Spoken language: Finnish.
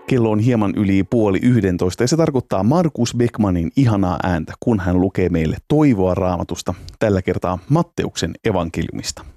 Kello on hieman yli 10:30 ja se tarkoittaa Markus Beckmanin ihanaa ääntä, kun hän lukee meille toivoa Raamatusta, tällä kertaa Matteuksen evankeliumista.